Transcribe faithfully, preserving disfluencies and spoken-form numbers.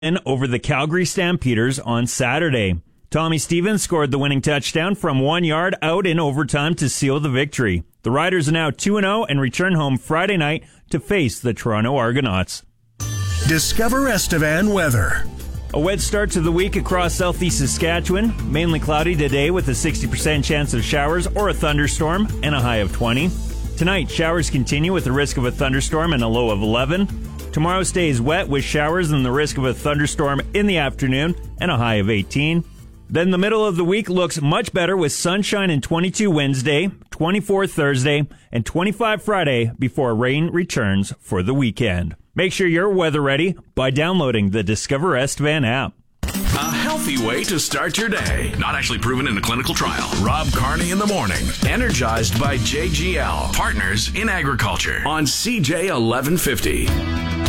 over the Calgary Stampeders on Saturday. Tommy Stevens scored the winning touchdown from one yard out in overtime to seal the victory. The Riders are now two and oh and return home Friday night to face the Toronto Argonauts. Discover Estevan weather. A wet start to the week across southeast Saskatchewan. Mainly cloudy today with a sixty percent chance of showers or a thunderstorm and a high of twenty. Tonight, showers continue with the risk of a thunderstorm and a low of eleven. Tomorrow stays wet with showers and the risk of a thunderstorm in the afternoon and a high of eighteen. Then the middle of the week looks much better with sunshine and twenty-two Wednesday, twenty-four Thursday, and twenty-five Friday before rain returns for the weekend. Make sure you're weather ready by downloading the Discover Estevan app. A healthy way to start your day. Not actually proven in a clinical trial. Rob Carney in the morning. Energized by J G L. Partners in Agriculture. On C J eleven fifty.